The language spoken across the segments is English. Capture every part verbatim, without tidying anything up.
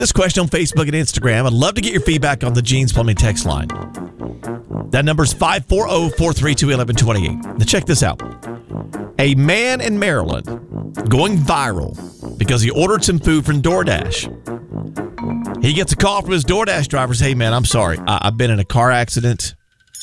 this question on Facebook and Instagram. I'd love to get your feedback on the Gene's Plumbing text line. That number is five four zero, four three two, one one two eight. Now check this out. A man in Maryland going viral because he ordered some food from DoorDash. He gets a call from his DoorDash driver saying, hey, man, I'm sorry. I- I've been in a car accident.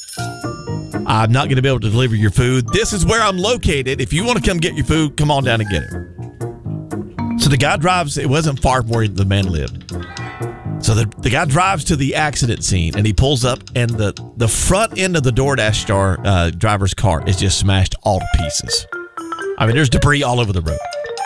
I'm not going to be able to deliver your food. This is where I'm located. If you want to come get your food, come on down and get it. So the guy drives. It wasn't far from where the man lived. So the, the guy drives to the accident scene, and he pulls up, and the, the front end of the DoorDash star uh, driver's car is just smashed all to pieces. I mean, there's debris all over the road.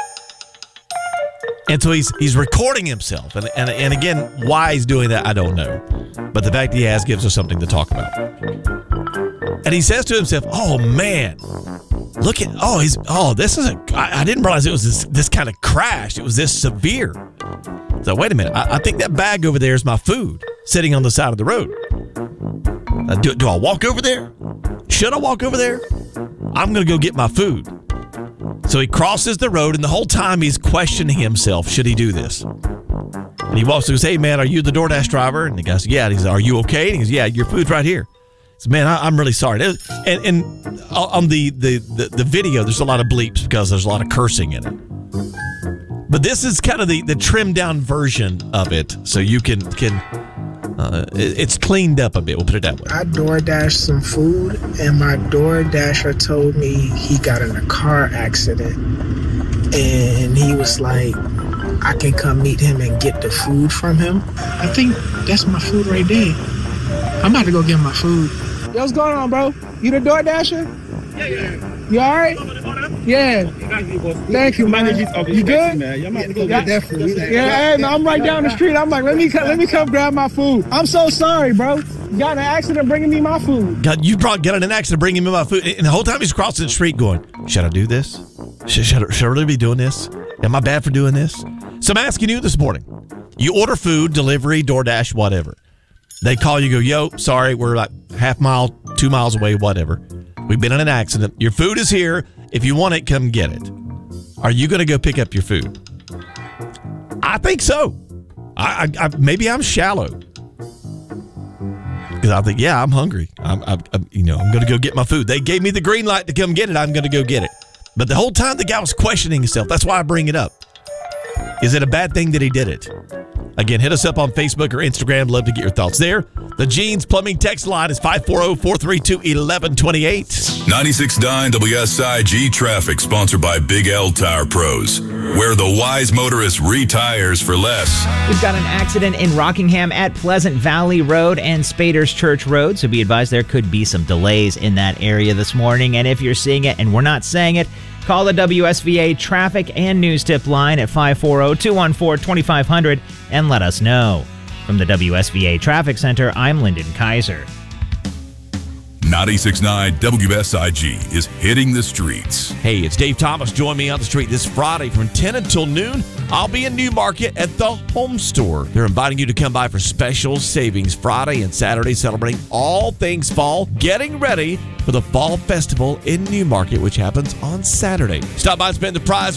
And so he's he's recording himself. And, and, and again, why he's doing that, I don't know. But the fact he has gives us something to talk about. And he says to himself, oh, man, look at, oh, he's, oh, this is a, I, I didn't realize it was this, this kind of crash. It was this severe. So wait a minute. I, I think that bag over there is my food sitting on the side of the road. Uh, do, do I walk over there? Should I walk over there? I'm going to go get my food. So he crosses the road, and the whole time he's questioning himself, should he do this? And he walks to say, hey, man, are you the DoorDash driver? And the guy says, yeah. And he says, are you okay? And he goes, yeah, your food's right here. He says, man, I, I'm really sorry. And, and on the, the, the, the video, there's a lot of bleeps because there's a lot of cursing in it. But this is kind of the, the trimmed down version of it, so you can can uh, it, it's cleaned up a bit. We'll put it that way. I DoorDashed some food, and my DoorDasher told me he got in a car accident, and he was like, I can come meet him and get the food from him. I think that's my food right there. I'm about to go get my food. Yo, what's going on, bro? You the DoorDasher? Yeah, yeah. You all right? Yeah. Thank you, man. You good? Yeah, Yeah, hey, man, I'm right down the street. I'm like, let me come, let me come grab my food. I'm so sorry, bro. You got in an accident bringing me my food. God, you brought got in an accident bringing me my food, and the whole time he's crossing the street, going, "Should I do this? Should, should, I, should I really be doing this? Am I bad for doing this?" So I'm asking you this morning: you order food, delivery, DoorDash, whatever. They call you, go, "Yo, sorry, we're like half mile, two miles away, whatever. We've been in an accident. Your food is here. If you want it, come get it." Are you going to go pick up your food? I think so. I, I, I maybe I'm shallow because I think, yeah, I'm hungry. I'm, I'm, I'm you know, I'm going to go get my food. They gave me the green light to come get it. I'm going to go get it. But the whole time the guy was questioning himself. That's why I bring it up. Is it a bad thing that he did it? Again, hit us up on Facebook or Instagram. Love to get your thoughts there. The Gene's Plumbing text line is five four zero, four three two, one one two eight. ninety-six point nine W S I G Traffic, sponsored by Big L Tire Pros, where the wise motorist retires for less. We've got an accident in Rockingham at Pleasant Valley Road and Spaders Church Road, so be advised there could be some delays in that area this morning. And if you're seeing it and we're not saying it, call the W S V A traffic and news tip line at five four zero, two one four, two five zero zero and let us know. From the W S V A Traffic Center, I'm Lyndon Kaiser. ninety-six point nine W S I G is hitting the streets. Hey, it's Dave Thomas. Join me on the street this Friday from ten until noon. I'll be in Newmarket at the Home Store. They're inviting you to come by for special savings Friday and Saturday, celebrating all things fall, getting ready for the Fall Festival in Newmarket, which happens on Saturday. Stop by and spend the prize